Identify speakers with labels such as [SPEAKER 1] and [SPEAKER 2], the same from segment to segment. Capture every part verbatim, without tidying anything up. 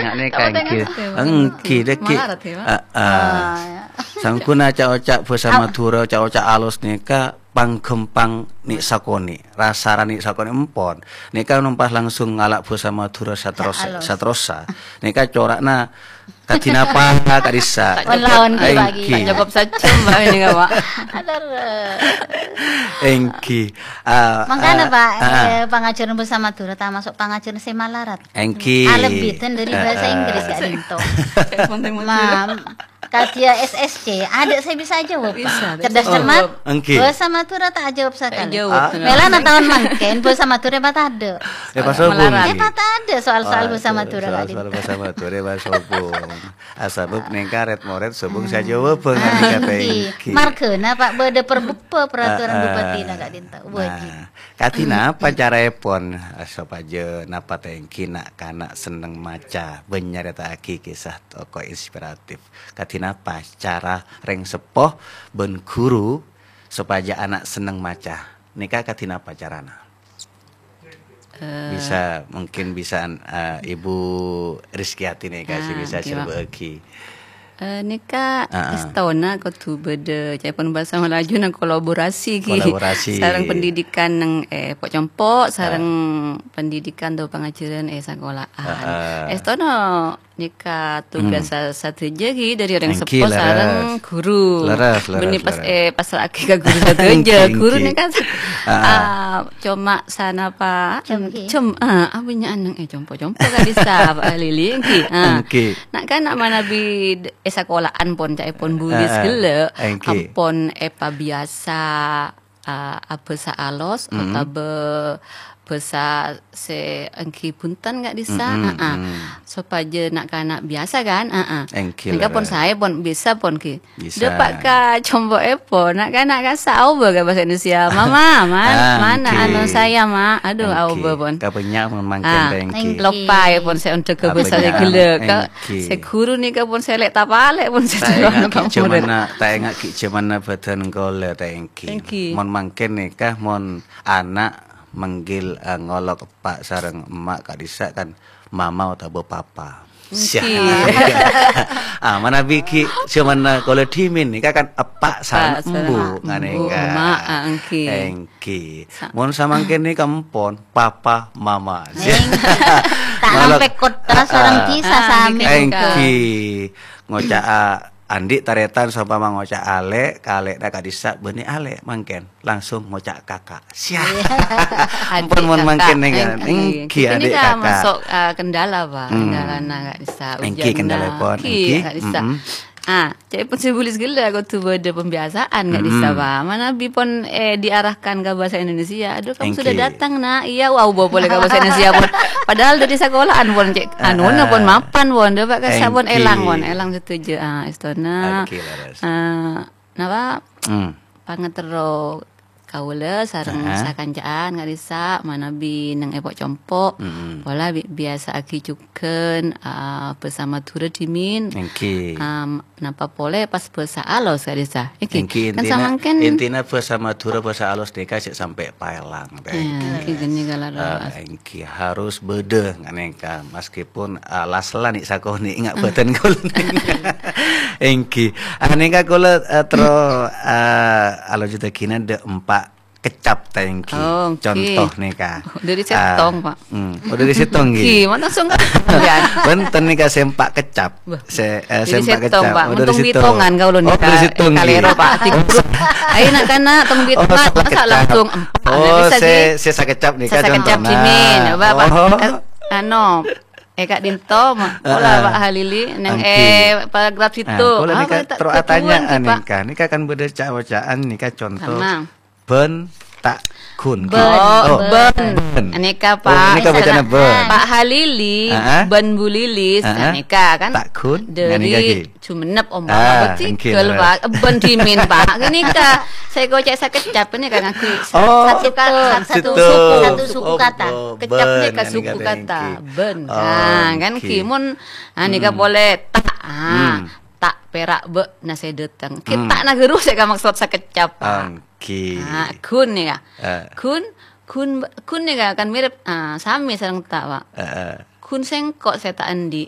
[SPEAKER 1] ngane kangki. Engki deki. Heeh. Sangkuna ca-oca basa Madura, ca-oca alus nika panggempang nik sakoni, rasara nik sakoni empon. Nika numpas langsung ngalak basa Madura satrosa, satrosa. Nika corakna katinapa kadisa.
[SPEAKER 2] Lawan bagi.
[SPEAKER 3] Cukup saja Mbak ini enggak, Pak.
[SPEAKER 1] Engki.
[SPEAKER 2] Makanya Pak, pengajaran basa Madura termasuk pengajaran semalarat.
[SPEAKER 1] Engki.
[SPEAKER 2] Alebitan dari bahasa Inggris gak dinto. Mam, kadia S S C, adik saya bisa jawab. Bisa. Cerdas cermat. Bahasa Madura tak jawab sekali. Mela na tahun mangken bahasa Madura apa ada?
[SPEAKER 1] Ya pas obong.
[SPEAKER 2] Ya apa ada soal-soal bahasa Madura gak dinto.
[SPEAKER 1] Soal bahasa Madura bahasa obong. Asabuk nengka ret moret sobong saya jawab pengen kata engki.
[SPEAKER 2] Markeuna Pak beda perbupa peraturan bupati na gak dinto. Wajib.
[SPEAKER 1] Katina apa cara epon asap aja napa tengki nak kanak seneng maca benyareta aki kisah tokoh inspiratif. Katina apa cara reng sepoh ben guru supaya anak seneng maca. Nika katina apa carana? Uh, bisa mungkin bisa uh, Ibu Rizkyati nih kasih uh, bisa berbagi.
[SPEAKER 3] Uh, nika uh, istana kau tu beda caipun bahasa Melayu nang kolaborasi ki.
[SPEAKER 1] Kolaborasi.
[SPEAKER 3] Sarang pendidikan nang eh pok compok, sarang uh, pendidikan do pengajaran eh sekolahan. Uh, istana nika tugas hmm. satu jegi dari orang sepuh sarang guru.
[SPEAKER 1] Leras, leras,
[SPEAKER 3] Beni pas
[SPEAKER 1] leras.
[SPEAKER 3] eh pas lagi ke guru satu aja. Guru nih kan uh, cuma sana pak cum ah abinya anang eh compo-compo kan bisa Pak Lili engki. Ah. Nak kan nak mana bi eh sekolahan pon cai pon bulis gele. Ampon epa biasa uh, apa sa alos mm -hmm. atau be bahasa se engki punten nggak bisa, mm -hmm. uh -uh. supaya nak kanak biasa kan, uh -uh. Engka pun saya pun bisa pun ki. Dapat ka combo epo, nak kanak kasa au baga bahasa Indonesia, mama, man, mana anu saya ma, aduh au pun.
[SPEAKER 1] Kapenyak memangkin engki.
[SPEAKER 3] Lopai pun saya untuk ke bahasa gila, ka se guru ni ka pun saya lek tapalek pun saya
[SPEAKER 1] tak cemana, tak ingat ki cemana badan gole tak engki. Mon mangkin nikah, mon anak manggil uh, ngolok pak sareng emak kak disa kan mama atau papa. Ah mana biki cuman kalau dimin nih kan epak sareng embu ngane
[SPEAKER 3] emak engki.
[SPEAKER 1] Engki. Mun samangken nih kampon papa mama.
[SPEAKER 2] Tak sampai kota sareng kisah sami.
[SPEAKER 1] Engki. Ngocak Andi taretan sampai mangocak ale, kale dak kadisa benih ale mangken langsung ngocak kakak. Siap. Ampun mun mangken dengan engki adik kakak.
[SPEAKER 3] Ini masuk uh, kendala Pak, hmm. kendala nak bisa.
[SPEAKER 1] Engki kendala pon, engki.
[SPEAKER 3] Ah, cai pun sebulis gila aku tuh ada pembiasaan nggak mm -hmm. bisa Pak. Mana bi pun eh diarahkan ke bahasa Indonesia. Aduh kamu sudah datang nak. Iya wow boleh ke bahasa Indonesia pun. Padahal dari sekolahan pun cek anu na pun mapan pun dapat ke sabon elang pun elang setuju. Ah istana. Ah napa? Pangetero kaula sareng uh -huh. sakancaan ngarisa mana bi nang epok compok mm -hmm. pola bi, biasa aki cuken uh, bersama Madura dimin
[SPEAKER 1] engki
[SPEAKER 3] um, napa pole pas bahasa alos ngarisa
[SPEAKER 1] engki kan samangken intina bahasa Madura bahasa alos deka sik sampai paelang
[SPEAKER 3] engki geni kala
[SPEAKER 1] engki harus bede nganeka meskipun uh, lasela nik sakoni ingat badan kula engki aneka kula uh, tro uh, alo juta kina de empat kecap tengki oh, okay. Contoh nih kak
[SPEAKER 3] dari setong uh, pak
[SPEAKER 1] mm, oh dari setong gitu
[SPEAKER 3] mana sungguh
[SPEAKER 1] benten nih kak sempak kecap se uh, sempak
[SPEAKER 3] kecap pak
[SPEAKER 1] oh,
[SPEAKER 3] dari setong kan kau loh nih kak kalero pak tiga ayo nak kana tong bitongan masa langsung empat
[SPEAKER 1] oh se sesa kecap nih kak
[SPEAKER 3] sesa kecap cimin bapak ano eh kak Dinto pola Pak Halili nang eh paragraf situ
[SPEAKER 1] pola nih kak teruatanya nih kak nih kak kan beda cawacaan nih kak contoh ben tak kun
[SPEAKER 3] ben oh, ben aneka Pak oh,
[SPEAKER 1] aneka bacana ben
[SPEAKER 3] Pak Halili uh -huh. Ben Bulilis uh -huh. aneka kan
[SPEAKER 1] tak kun
[SPEAKER 3] dari cumenep om Bapak betikal Pak ben dimin Pak aneka saya gocek sakecap ini kan aku satu satu suku satu suku kata kecapnya ke suku kata ben nah kan kimun aneka boleh tak tak perak be nase deteng kita nageru saya maksud sakecap
[SPEAKER 1] Ki.
[SPEAKER 3] Ah, kun ya. Uh. Kun kun kun ya kan mirip ah sami sareng tak, Pak. Uh, uh. Kun sengkok saya tak andi. Ah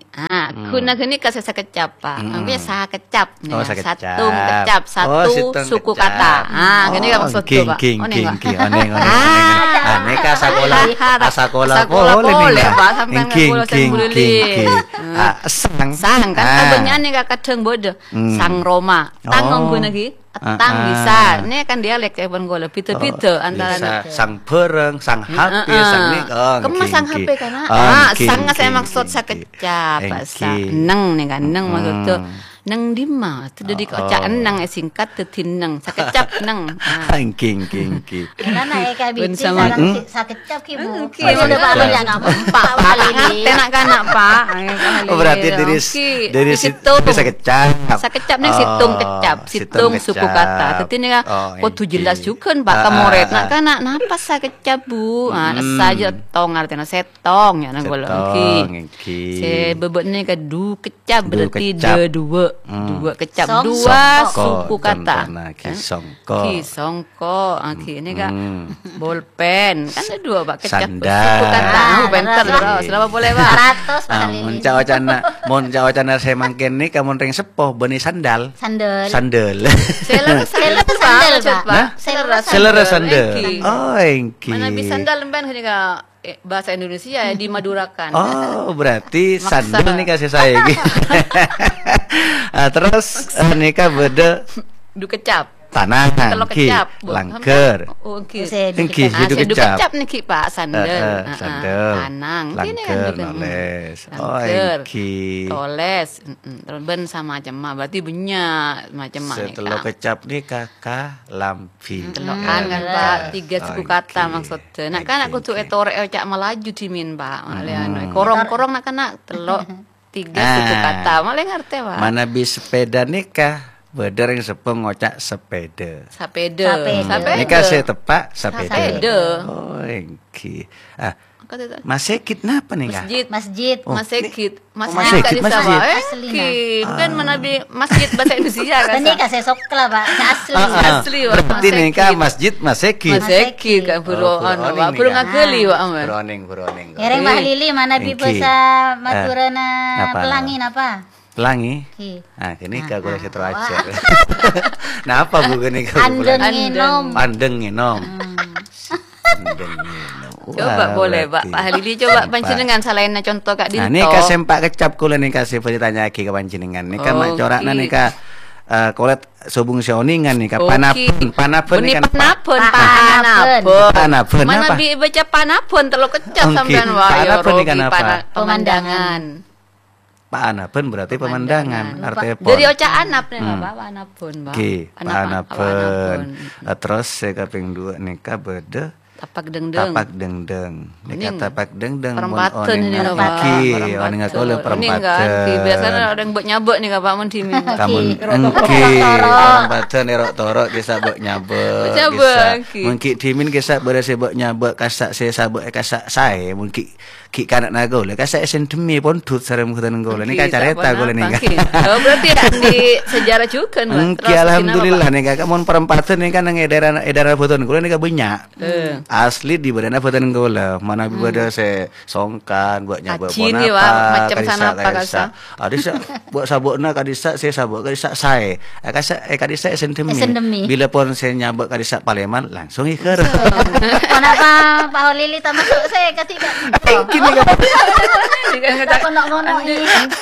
[SPEAKER 3] Nak kuna gini kasih sakecap Pak. Namanya sakecap.
[SPEAKER 1] Oh, sakecap.
[SPEAKER 3] Satu kecap, satu
[SPEAKER 1] Oh,
[SPEAKER 3] suku
[SPEAKER 1] kecap.
[SPEAKER 3] kata. Ah, gini kan maksud
[SPEAKER 1] king,
[SPEAKER 3] Pak.
[SPEAKER 1] king,
[SPEAKER 3] Oh,
[SPEAKER 1] king,
[SPEAKER 3] nengok.
[SPEAKER 1] king, oneng, oneng, oneng. Ah, neka sakola, asakola
[SPEAKER 3] Sakola
[SPEAKER 1] boleh
[SPEAKER 3] boleh,
[SPEAKER 1] nih,
[SPEAKER 3] Pak. Sampai nggak
[SPEAKER 1] king,
[SPEAKER 3] boleh saya
[SPEAKER 1] king,
[SPEAKER 3] boleh
[SPEAKER 1] king,
[SPEAKER 3] lihat.
[SPEAKER 1] king. Ah, sang,
[SPEAKER 3] Sang kan
[SPEAKER 1] Ah.
[SPEAKER 3] kabelnya nih kakak kadang bodoh.
[SPEAKER 1] Hmm.
[SPEAKER 3] Sang Roma. Tangong
[SPEAKER 1] Oh.
[SPEAKER 3] gue lagi.
[SPEAKER 1] Ah,
[SPEAKER 3] Tang
[SPEAKER 1] ah.
[SPEAKER 3] bisa. Ini kan dialek ya pun gue pito-pito antara
[SPEAKER 1] bisa sang pereng, sang H P,
[SPEAKER 3] Heeh.
[SPEAKER 1] sang nih, oh,
[SPEAKER 3] Kemas
[SPEAKER 1] king,
[SPEAKER 3] sang H
[SPEAKER 1] king.
[SPEAKER 3] P karena
[SPEAKER 1] Oh,
[SPEAKER 3] ah,
[SPEAKER 1] king,
[SPEAKER 3] sang saya
[SPEAKER 1] king,
[SPEAKER 3] maksud
[SPEAKER 1] king,
[SPEAKER 3] sakecap
[SPEAKER 1] king.
[SPEAKER 3] bahasa
[SPEAKER 1] King.
[SPEAKER 3] neng nih kan neng maksud tuh
[SPEAKER 1] Hmm.
[SPEAKER 3] neng dima itu jadi kocak
[SPEAKER 1] Oh.
[SPEAKER 3] neng eh, singkat tetin neng sakecap neng. Ah.
[SPEAKER 1] King, king, king.
[SPEAKER 2] Karena Eka
[SPEAKER 3] Bun
[SPEAKER 2] bici
[SPEAKER 3] sama-
[SPEAKER 2] sarang
[SPEAKER 1] Hmm?
[SPEAKER 2] si- sakecap ki Bu.
[SPEAKER 3] Ki,
[SPEAKER 2] Kalau udah
[SPEAKER 1] sakecap.
[SPEAKER 2] baru ya nggak
[SPEAKER 3] Pak,
[SPEAKER 2] apa-apa
[SPEAKER 3] Pak,
[SPEAKER 2] Lili.
[SPEAKER 3] tenak kanak Pak.
[SPEAKER 1] Oh, berarti dari dari
[SPEAKER 3] situng.
[SPEAKER 1] bisa kecap.
[SPEAKER 3] Sakecap nih situng kecap, situng suku kata. Tapi ini kan
[SPEAKER 1] Oh,
[SPEAKER 3] kok tuh
[SPEAKER 1] engki.
[SPEAKER 3] jelas juga Pak
[SPEAKER 1] Ah,
[SPEAKER 3] kamoret.
[SPEAKER 1] ah,
[SPEAKER 3] Nak
[SPEAKER 1] ah.
[SPEAKER 3] kan nak napa sakecap Bu? Ah,
[SPEAKER 1] Hmm.
[SPEAKER 3] saja tong artinya setong ya nang golong
[SPEAKER 1] Setong,
[SPEAKER 3] ki.
[SPEAKER 1] engki.
[SPEAKER 3] Se bebet nih ke du kecap
[SPEAKER 1] Du
[SPEAKER 3] berarti
[SPEAKER 1] kecap.
[SPEAKER 3] de dua,
[SPEAKER 1] Hmm.
[SPEAKER 3] dua kecap
[SPEAKER 2] Song-
[SPEAKER 3] dua
[SPEAKER 1] Songko,
[SPEAKER 3] suku kata.
[SPEAKER 1] contohnya, ki
[SPEAKER 3] Eh?
[SPEAKER 1] songko.
[SPEAKER 3] Ki songko, ah, ki ini kan
[SPEAKER 1] Hmm.
[SPEAKER 3] bolpen kan ada dua Pak kecap
[SPEAKER 1] Sandal.
[SPEAKER 3] suku kata.
[SPEAKER 2] Ah,
[SPEAKER 3] Oh, pintar
[SPEAKER 2] bener.
[SPEAKER 3] bro. Selama boleh Pak.
[SPEAKER 2] Seratus Pak
[SPEAKER 1] Ah,
[SPEAKER 2] Lili.
[SPEAKER 1] mun cawacana, mun cawacana saya mangken nih kamu ring sepoh benih sandal.
[SPEAKER 2] Sandal.
[SPEAKER 1] Sandal.
[SPEAKER 3] Selera
[SPEAKER 2] Selera
[SPEAKER 3] sandal
[SPEAKER 2] sandal,
[SPEAKER 3] Pak.
[SPEAKER 2] Pak.
[SPEAKER 3] Selera
[SPEAKER 1] Selera sandal.
[SPEAKER 3] Engki.
[SPEAKER 1] Oh, engki.
[SPEAKER 3] Mana bisa sandal lemban ini ka eh, bahasa Indonesia ya dimadurakan.
[SPEAKER 1] Oh, berarti
[SPEAKER 3] Maksa.
[SPEAKER 1] sandal nih kasih saya gitu. Ah, terus eh, nikah beda
[SPEAKER 3] Du kecap.
[SPEAKER 1] tanangan,
[SPEAKER 3] Kalau
[SPEAKER 1] ki,
[SPEAKER 3] kecap, Bu.
[SPEAKER 1] langker.
[SPEAKER 3] Oh, ki.
[SPEAKER 2] Saya
[SPEAKER 1] Engki,
[SPEAKER 2] dikit-
[SPEAKER 3] Ah,
[SPEAKER 1] hidup
[SPEAKER 3] saya du
[SPEAKER 1] kecap.
[SPEAKER 3] kecap nih ki Pak sandal.
[SPEAKER 1] Eh, eh,
[SPEAKER 3] Ah, ah.
[SPEAKER 1] sandal,
[SPEAKER 3] Tanang. Ini kan
[SPEAKER 1] langker,
[SPEAKER 3] du kan.
[SPEAKER 1] noles. Oh,
[SPEAKER 3] Langker.
[SPEAKER 1] engki.
[SPEAKER 3] Toles. Mm-mm. Terus ben sama macam mah berarti banyak macam mah nih
[SPEAKER 1] Setelah
[SPEAKER 3] Kak.
[SPEAKER 1] kecap nih kakak lampi.
[SPEAKER 3] Telokan kan Pak, tiga suku kata
[SPEAKER 1] Engki.
[SPEAKER 3] maksudnya. Nak kan aku tuh
[SPEAKER 1] Engki.
[SPEAKER 3] etore cak melaju dimin Pak. Malian
[SPEAKER 1] Hmm.
[SPEAKER 3] korong-korong nak nak telok tiga suku
[SPEAKER 1] Ah.
[SPEAKER 3] kata. Malah ngerti Pak.
[SPEAKER 1] Mana bis sepeda nikah beder yang sepeng ngocak sepeda.
[SPEAKER 3] Sapeda.
[SPEAKER 2] Sapeda.
[SPEAKER 1] Nikah saya tepak sepeda.
[SPEAKER 3] Sepeda.
[SPEAKER 1] Oh, engki. Ah,
[SPEAKER 3] Kata itu.
[SPEAKER 1] masih kit napa nih kak?
[SPEAKER 3] Masjid.
[SPEAKER 2] Masjid.
[SPEAKER 1] Oh,
[SPEAKER 3] Mas Sekit, Mas
[SPEAKER 1] Mas
[SPEAKER 3] Sekit
[SPEAKER 1] Sekit,
[SPEAKER 3] di
[SPEAKER 1] masjid.
[SPEAKER 3] Sabah. Eh,
[SPEAKER 2] Asli,
[SPEAKER 3] ki. Bukan mana bi masjid bahasa Indonesia kan.
[SPEAKER 2] Ini kasih sokla Pak. Saya asli.
[SPEAKER 1] Ah, ah.
[SPEAKER 3] Asli, Wak.
[SPEAKER 1] Berarti
[SPEAKER 3] Mas
[SPEAKER 1] nikah
[SPEAKER 3] Sekit.
[SPEAKER 1] masjid Mas Sekit.
[SPEAKER 3] Mas Sekit kan buru
[SPEAKER 1] Oh,
[SPEAKER 3] anu,
[SPEAKER 1] Buroning
[SPEAKER 3] Wak. Buru
[SPEAKER 1] nih, Kak.
[SPEAKER 3] ngageli Wak aman.
[SPEAKER 1] Beroning, beroning.
[SPEAKER 2] Ngereng Mbak Lili mana bi
[SPEAKER 1] Engki.
[SPEAKER 2] bahasa Madurana
[SPEAKER 1] Napa,
[SPEAKER 2] pelangi napa?
[SPEAKER 1] Pelangi.
[SPEAKER 2] Ki.
[SPEAKER 1] Ah, ini kak gue kasih
[SPEAKER 2] Wah.
[SPEAKER 1] terajar. Nah, apa bu gini kak?
[SPEAKER 2] Andeng
[SPEAKER 3] Andeng.
[SPEAKER 2] nginom.
[SPEAKER 1] Pandeng nginom.
[SPEAKER 2] Hmm.
[SPEAKER 1] Andeng nginom.
[SPEAKER 3] Coba
[SPEAKER 1] Wah,
[SPEAKER 3] boleh Pak.
[SPEAKER 1] berarti.
[SPEAKER 3] Pak Halili coba
[SPEAKER 1] Sempak.
[SPEAKER 3] panjenengan salainnya contoh Kak Dinto.
[SPEAKER 1] Nah, ini kasih sempak kecap kula nih kasih ditanya lagi ke panjenengan. Nih kan mak
[SPEAKER 3] Oke.
[SPEAKER 1] corakna nih kak. eh, kolet subung sioningan nih kak.
[SPEAKER 3] Oke.
[SPEAKER 1] Panapun, panapun
[SPEAKER 3] Beni
[SPEAKER 1] nih kan. Pak.
[SPEAKER 3] panapun,
[SPEAKER 2] Pak.
[SPEAKER 3] panapun.
[SPEAKER 1] Panapun
[SPEAKER 3] Mana
[SPEAKER 1] apa?
[SPEAKER 3] bi baca panapun terlalu kecap
[SPEAKER 1] Oke.
[SPEAKER 3] sampean Wak. Ya
[SPEAKER 1] Panapun nih kan
[SPEAKER 3] Robi,
[SPEAKER 1] apa?
[SPEAKER 3] pana- pemandangan.
[SPEAKER 1] Pak Anapun berarti pemandangan. Artinya pon.
[SPEAKER 3] Dari oca anap nih
[SPEAKER 1] Hmm.
[SPEAKER 3] Pak, panapun Pak.
[SPEAKER 1] Oke,
[SPEAKER 3] Anap-
[SPEAKER 1] panapun.
[SPEAKER 3] panapun.
[SPEAKER 1] Terus saya kaping dua nih kak beda.
[SPEAKER 3] Tapak dengdeng.
[SPEAKER 1] Tapak dengdeng. Nika
[SPEAKER 3] Ini
[SPEAKER 1] tapak dengdeng.
[SPEAKER 3] Perempatan ini
[SPEAKER 2] loh,
[SPEAKER 3] Pak.
[SPEAKER 2] Pak.
[SPEAKER 1] Ki, oning aku le
[SPEAKER 3] Ini kan,
[SPEAKER 1] perempatan.
[SPEAKER 3] ki. Biasanya ada yang buat nyabek nih Kak Pak Muntimin.
[SPEAKER 1] Kamu
[SPEAKER 2] Ki.
[SPEAKER 1] engki
[SPEAKER 2] Toro.
[SPEAKER 1] perempatan erok toro kisah bok nyabek.
[SPEAKER 3] Nyabek,
[SPEAKER 1] kisah.
[SPEAKER 3] ki.
[SPEAKER 1] Mungkin timin kisah berasa bok nyabek kasak saya sabek eh, kasak saya mungkin ki kanak nago le kasak esen demi pon tut sarem kutan gole. Ini
[SPEAKER 3] Ki,
[SPEAKER 1] kacareta
[SPEAKER 3] tak
[SPEAKER 1] gole nih
[SPEAKER 3] apa,
[SPEAKER 1] kak.
[SPEAKER 3] ki. Oh, berarti ya di sejarah juga Pak.
[SPEAKER 1] Engki
[SPEAKER 3] Terus
[SPEAKER 1] alhamdulillah nih kak. Mon perempatan nih kan nang edaran edaran foto gole nih kak banyak.
[SPEAKER 3] Eh.
[SPEAKER 1] Asli di badan apa dan gula mana hmm. bada se songkan buat nyabak
[SPEAKER 3] Kacin
[SPEAKER 1] pon
[SPEAKER 3] ya, Pak.
[SPEAKER 1] apa
[SPEAKER 3] Macam sana apa, Kasa?
[SPEAKER 1] adisa buat sabukna kadisa saya sabuk kadisa saya eh kasa eh kadisa esen demi
[SPEAKER 2] Esen demi.
[SPEAKER 1] bila pun saya nyabak kadisa Paleman langsung iker
[SPEAKER 2] Kenapa Pak Holili tak masuk saya ketiga?
[SPEAKER 1] kini
[SPEAKER 2] Tak kena ngono ini.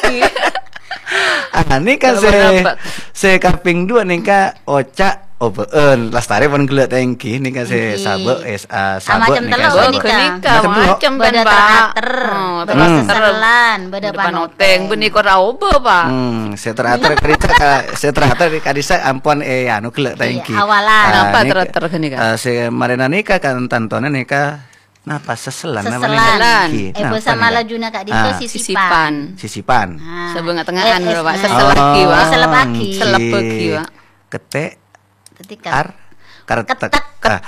[SPEAKER 1] ah ini kan
[SPEAKER 3] Kalau
[SPEAKER 1] saya
[SPEAKER 3] berapa?
[SPEAKER 1] saya kaping dua nih kak oca Open, lastari pun gelut engki nih kan saya
[SPEAKER 2] Engki.
[SPEAKER 1] sabuk es ah,
[SPEAKER 2] Ah,
[SPEAKER 1] sabuk
[SPEAKER 2] macam
[SPEAKER 1] nih
[SPEAKER 2] telur,
[SPEAKER 1] kan
[SPEAKER 2] Ini,
[SPEAKER 3] Oh,
[SPEAKER 1] sabuk.
[SPEAKER 2] Kak.
[SPEAKER 3] kenika
[SPEAKER 1] Macam telur.
[SPEAKER 3] macam kan
[SPEAKER 2] Beda
[SPEAKER 3] Pak.
[SPEAKER 2] teratur.
[SPEAKER 3] Oh,
[SPEAKER 2] Terus
[SPEAKER 1] Hmm.
[SPEAKER 2] seselan, beda
[SPEAKER 3] Depan oteng, benih kau raoba Pak.
[SPEAKER 1] Hmm, saya teratur kadisa ka- saya teratur di kadisa ampun eh anu gelut engki.
[SPEAKER 2] Iya, awalan.
[SPEAKER 3] Kenapa
[SPEAKER 1] nika-
[SPEAKER 3] teratur kenika?
[SPEAKER 1] eh, saya marina nikah kan tantona nikah napa seselan nama
[SPEAKER 2] Seselan.
[SPEAKER 1] nikah engki.
[SPEAKER 2] Eh
[SPEAKER 1] Napa
[SPEAKER 2] bersama
[SPEAKER 1] nikah?
[SPEAKER 2] lajuna Kak Dito
[SPEAKER 1] Ah.
[SPEAKER 2] sisipan.
[SPEAKER 3] Sisipan.
[SPEAKER 1] Sisipan.
[SPEAKER 2] Ah.
[SPEAKER 3] Sebelum tengahan
[SPEAKER 2] Eh, eh,
[SPEAKER 3] Pak.
[SPEAKER 2] eh.
[SPEAKER 3] Seselaki Pak.
[SPEAKER 2] Seselaki.
[SPEAKER 3] Selepeki, Pak.
[SPEAKER 1] Ketek
[SPEAKER 2] Ketika.
[SPEAKER 1] ar karetek.
[SPEAKER 2] Ketek.
[SPEAKER 1] Ah,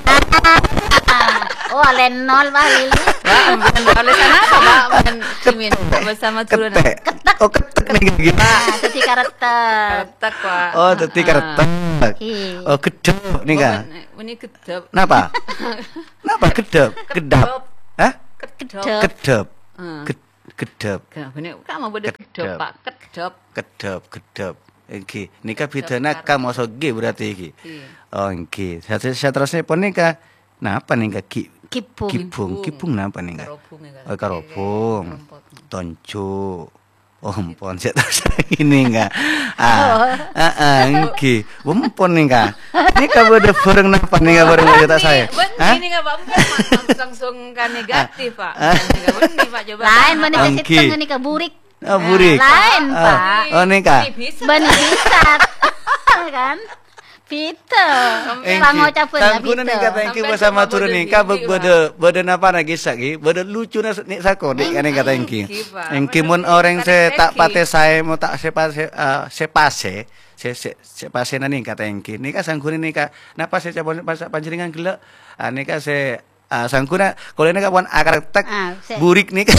[SPEAKER 2] Oh, alen nol Pak Lili.
[SPEAKER 3] Pak, bukan oleh sana apa Pak? Bukan cimin bersama turun.
[SPEAKER 1] ketek. Oh, ketek nih gini.
[SPEAKER 2] Ah, ketika retek.
[SPEAKER 3] Ketek Pak.
[SPEAKER 1] Oh, teti karetek.
[SPEAKER 2] Iya.
[SPEAKER 1] Oh, gedep nih kan.
[SPEAKER 3] Ini kedap.
[SPEAKER 1] Napa? Napa gedep? Gedap. Hah?
[SPEAKER 3] Kedap.
[SPEAKER 2] Kedap.
[SPEAKER 1] Gedep.
[SPEAKER 3] Hmm.
[SPEAKER 1] Ged- Gedep.
[SPEAKER 3] Kenapa ini kamu bodoh kedep Pak, kedep.
[SPEAKER 1] Kedep, kedep. Iki, nika bidana ka moso G berarti iki. Oh, iki. Saya terusnya pun nika napa nika ki
[SPEAKER 2] Kipung.
[SPEAKER 1] Kipung, kipung napa nika? Oh, karobong. Toncu. Oh, empon saya terus ini enggak. Ah, ah, iki. Empon nika. Nika bode bareng napa nika bareng cerita saya.
[SPEAKER 3] Hah? Ini enggak Pak, langsung kan negatif Pak. Enggak benih Pak coba.
[SPEAKER 2] Lain mana situ nika burik.
[SPEAKER 1] Oh, burik.
[SPEAKER 2] Lain Pak.
[SPEAKER 1] Oh, nika.
[SPEAKER 2] Bani bisa. Kan? Pita. Pango capun lah pita.
[SPEAKER 1] Tangkuna nika tangki bersama turun nika bode bode napa lagi saki. Bode lucu na nik sako dik kan nika tangki. Engki mun orang se tak pate saya mau tak sepase sepase se se sepase na nika tangki. Nika sangkuni nika napa se cabon panjenengan gelek. Ah nika se sangkuna kalau nika pon akar tek burik nika.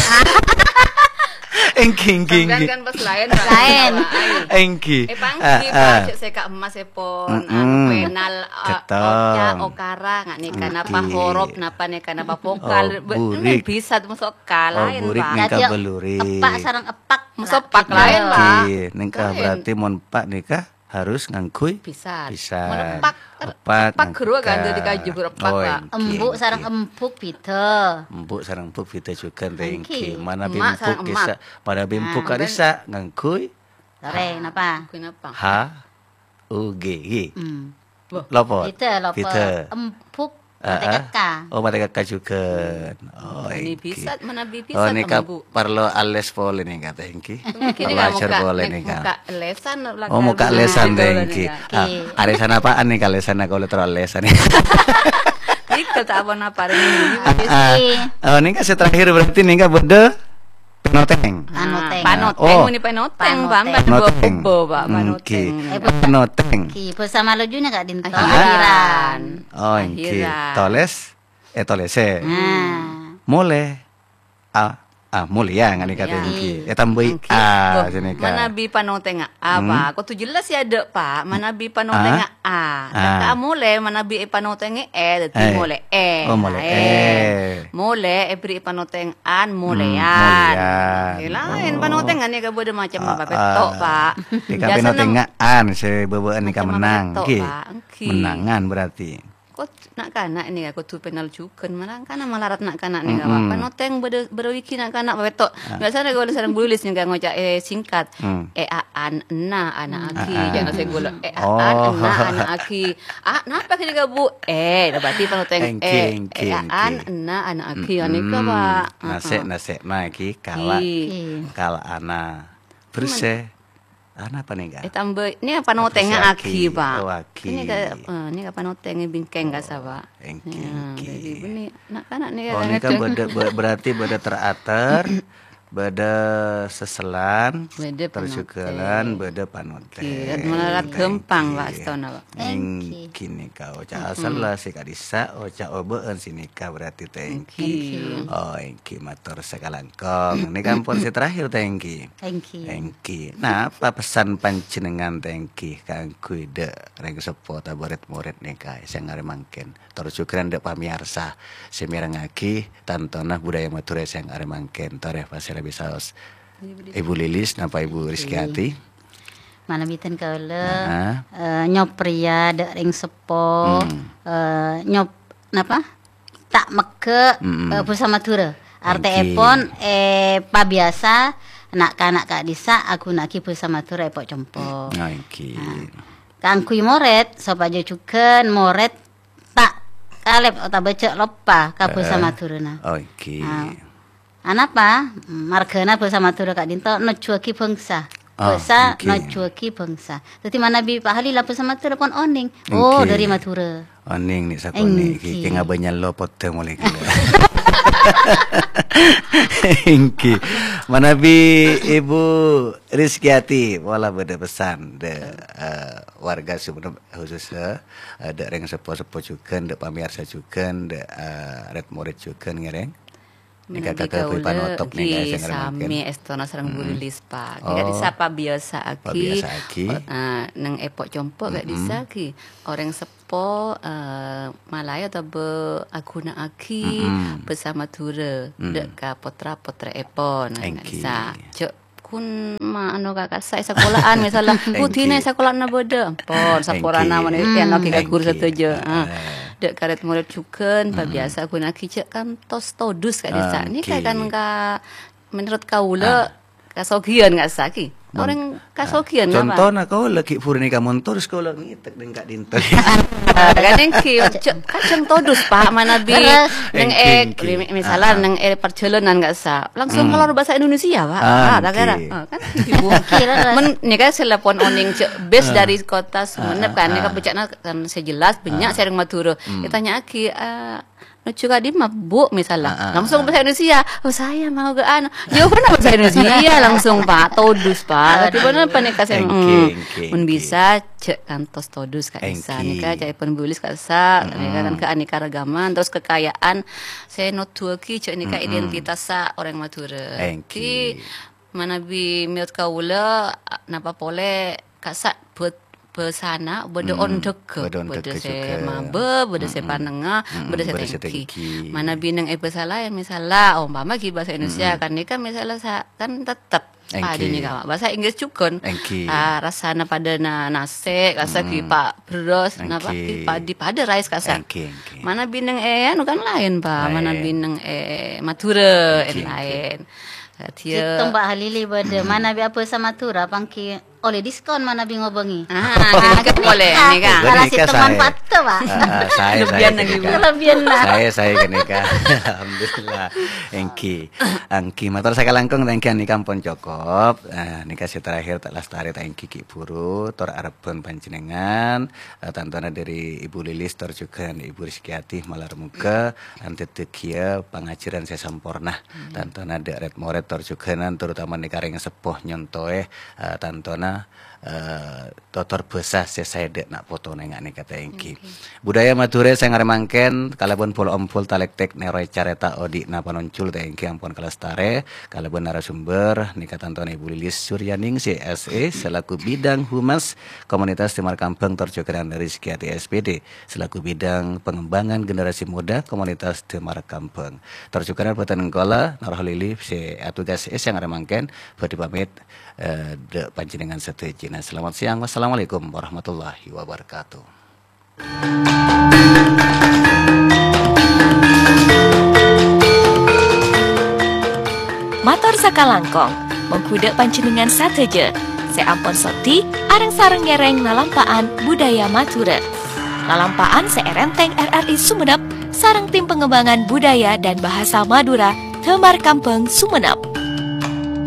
[SPEAKER 1] Engki engki engki.
[SPEAKER 3] Kan pas lain
[SPEAKER 2] lain.
[SPEAKER 1] Engki.
[SPEAKER 3] Eh pangki Pak, cek seka emas epon penal oka okara ngak nika napa horob napa nika napa vokal bisa masuk kalain Pak.
[SPEAKER 1] Nika beluri.
[SPEAKER 2] Epak sareng epak
[SPEAKER 3] masuk pak lain Pak.
[SPEAKER 1] Nika berarti mon pak nika harus ngangkui
[SPEAKER 3] bisa.
[SPEAKER 1] Bisa.
[SPEAKER 3] Epak epak gerua kan dari kaju epak Pak.
[SPEAKER 2] Embuk sareng empuk pita.
[SPEAKER 1] Empuk sareng empuk pita juga tengki. Mana bimpuk bisa pada bimpuk kadisa ngangkui.
[SPEAKER 2] Sore napa?
[SPEAKER 3] Kenapa?
[SPEAKER 1] H U G G. Lopo.
[SPEAKER 2] Pita lopo. Empuk mata kakak.
[SPEAKER 1] Oh mata kakak juga. Oh
[SPEAKER 3] ini bisa mana bisa.
[SPEAKER 1] Oh ini perlu ales pole nih kata Engki. Belajar boleh nih kak.
[SPEAKER 3] Muka lesan.
[SPEAKER 1] Oh muka lesan Engki. Arisan apaan nih kalesan kalau terlalu lesan nih.
[SPEAKER 3] Ikut apa napa ini?
[SPEAKER 1] Oh ini kasih terakhir berarti nih kak bode. Panoteng.
[SPEAKER 2] Panoteng.
[SPEAKER 3] Panoteng ini panoteng Pak. Panoteng. Pak panoteng.
[SPEAKER 1] Panoteng.
[SPEAKER 2] Ki bersama lo juga kak Dinto akhiran.
[SPEAKER 1] Oh Engki. Toles eh tolese. Mole. Ah ah mulia ngani kata Engki. Eh tambah ah sini kak.
[SPEAKER 3] Mana bi panoteng apa? Kau tu jelas ya ada Pak. Mana bi panoteng a. Kata mole mana bi panoteng e. Jadi mole e.
[SPEAKER 1] Oh mole e.
[SPEAKER 3] Mole e beri panoteng an molean. Lain panoteng ani ka bode macam apa petok Pak.
[SPEAKER 1] Ika panoteng an se beubeun nika menang. Ki. Menangan berarti.
[SPEAKER 3] Kok nak kanak ni aku tu penal cukan mana kana malarat nak kanak ni apa panoteng berde berwiki nak kanak petok. Biasanya kalau sareng bulis ni ngocak eh singkat. E a an na anak aki jangan saya gula e a an na anak aki. Ah napa kini bu eh berarti panoteng e e a an na anak aki ani ka Pak.
[SPEAKER 1] Nasek nasek na ki kala kala ana. Bersih. Ana apa nih kak?
[SPEAKER 3] Eh tambah ini apa notengnya aki Pak?
[SPEAKER 1] Oh aki.
[SPEAKER 3] Ini ka ini apa notengnya bingkeng gak sah Pak?
[SPEAKER 1] Engki.
[SPEAKER 3] Jadi ini nak kanak ni.
[SPEAKER 1] Oh ini kan berarti beda teratur. Beda seselan, terjugalan, beda panoteng.
[SPEAKER 3] Melarat gempang Pak Astona Pak.
[SPEAKER 1] Engki nih kau cak asal lah si kadisa, oh cak obeun sini kau berarti tengki. Oh engki matur sakalangkong. Ini kan pon si terakhir tengki.
[SPEAKER 2] Engki.
[SPEAKER 1] Engki. Nah apa pesan panjenengan tengki kang kuide reng sepo taboret murid nih kai sing ngare mangken. Terjugalan dek pamiarsa semirang aki tantona budaya mature sing ngare mangken. Tore pasir bisa Ibu Lilis napa Ibu Rizkyati
[SPEAKER 2] mana bitan kaula uh, nyop pria dek ring sepo hmm. uh, nyop napa tak meke hmm. uh, bersama tura arte epon eh pa biasa nak kanak kak disa aku nak ki bersama tura epok compo
[SPEAKER 1] okay. Nah,
[SPEAKER 2] kang kui moret sop aja cuken moret tak kalep otak becek lopa ka bersama turuna
[SPEAKER 1] oke
[SPEAKER 2] Anapa margana bersama tura kak Dinto no cuaki bangsa bangsa no cuaki bangsa. Jadi mana bi Pak Halil bersama tura pon oning. Oh okay. Dari Matura.
[SPEAKER 1] Oning nih sakone iki ki ngabanya lopot teh mulai kira. Engki. Mana bi Ibu Rizkyati wala beda pesan de uh, warga Sumenep khususnya ada uh, reng sepo-sepo juga de pamirsa juga de uh, red murid juga ngereng. Nika kakak kui panotop nih guys yang
[SPEAKER 3] sami estona sareng bulilis Pak. Nika disapa biasa aki.
[SPEAKER 1] Biasa aki.
[SPEAKER 3] Uh, nang epok compo gak disa ki. Orang sepo uh, Malaya atau be aguna aki bersama tura dek ka potra potra epon. Gak disa. Cok kun ma anu kakak saya sekolahan misalnya putihnya sekolah na boda pon sapora nama nih yang lagi guru setuju dek karet murid cuken pa biasa kun aki cek kan tos todus kak desa ini kayak kan ka menurut kaula kasogian nggak saki orang kasogian
[SPEAKER 1] apa contohnya kau lagi purni kamu terus kau lagi ngitek dengan dintel
[SPEAKER 3] kan yang ki kacang todus pak mana bi neng ek misalnya neng ek perjalanan nggak sah langsung keluar bahasa Indonesia pak ah tak kira kan ibu men nih kan telepon oning base dari kota Sumenep kan nih kan bicanya kan sejelas banyak sering Madura ditanya aki juga di mabuk misalnya uh, uh, langsung bahasa Indonesia oh saya mau ke anu jawabannya bahasa Indonesia langsung pak todus pak tapi benar apa nih kasih pun bisa cek kantos todus kak Isa nikah cek penbulis kak Isa nikah kan keanekaragaman terus kekayaan saya not tuaki cek nikah identitas sa orang Madura ki mana bi miut kaula napa pole kak Sa buat pesana beda on deke beda se mabe beda se panenga beda se tengki mana bineng e pesala yang misalnya umpama ki bahasa Indonesia kan nikah misalnya kan tetap padi nih kak bahasa Inggris cukon ah rasana pada na nase kasa ki pak beros napa ki padi pada rice kasa mana bineng e anu kan lain pak mana bineng e Madura lain
[SPEAKER 2] Kita Mbak Halili pada mana bi apa sama Tura pangki oleh diskon mana bi ngobengi.
[SPEAKER 3] Ah, kan boleh nih kan.
[SPEAKER 2] Kalau si teman patah, Pak.
[SPEAKER 1] Saya
[SPEAKER 3] lebihan lagi.
[SPEAKER 2] Lebihan lah.
[SPEAKER 1] Saya saya gini kan. Alhamdulillah. Engki. Engki motor saya langkung engki ni kampung cokop. Eh nikah si terakhir tak lestari tak engki ki buru tor arepun panjenengan. Tantana dari Ibu Lilis tor juga Ibu Rizkyati malar muka anti tekia pengajaran saya sempurna. Tantana deret moret tor juga terutama nikah yang sepuh nyontoe tantona Uh, totor besar saya dek nak foto nengak nih kata engki okay. Budaya Madura saya ngaremangken kalabun pol ompul talektek neroi careta odi napa noncul teh engki ampun kelestare kalabun narasumber nikah tantona Ibu Lilis Suryaning C S E selaku bidang humas komunitas Timar Kampung Torjokeran dari Rizkyati S P D selaku bidang pengembangan generasi muda komunitas Timar Kampung Torjokeran Boten Engkola Narholili si atugas S yang ngaremangken badi pamit uh, de panjenengan setuju. Nah, selamat siang. Wassalamualaikum warahmatullahi wabarakatuh.
[SPEAKER 4] Matur sakalangkong, mengkuda panjenengan sateje. Saya ampun soti, areng sareng ngereng lalampaan budaya Madura. Lalampaan seerenteng R R I Sumenep, sareng tim pengembangan budaya dan bahasa Madura, Timar Kampung Sumenep.